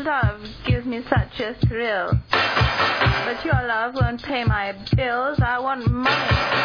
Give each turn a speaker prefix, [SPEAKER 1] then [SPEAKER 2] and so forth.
[SPEAKER 1] love gives me such a thrill. But your love won't pay my bills. I want money.